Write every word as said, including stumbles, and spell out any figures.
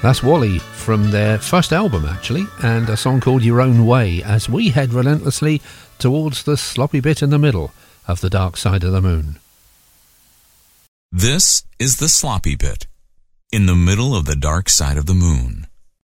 That's Wally from their first album, actually, and a song called Your Own Way, as we head relentlessly towards the sloppy bit in the middle of the dark side of the moon. This is the sloppy bit in the middle of the dark side of the moon.